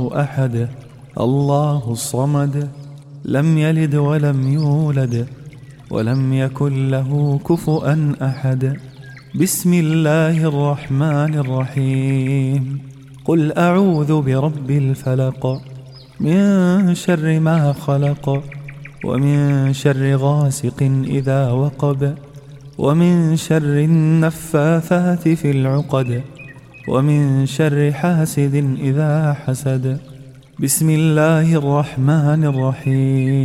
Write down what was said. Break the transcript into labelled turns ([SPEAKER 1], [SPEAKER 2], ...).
[SPEAKER 1] الله أحد الله الصمد لم يلد ولم يولد ولم يكن له كفؤا أحد. بسم الله الرحمن الرحيم. قل أعوذ برب الفلق من شر ما خلق ومن شر غاسق إذا وقب ومن شر النفاثات في العقد ومن شر حاسد إذا حسد. بسم الله الرحمن الرحيم.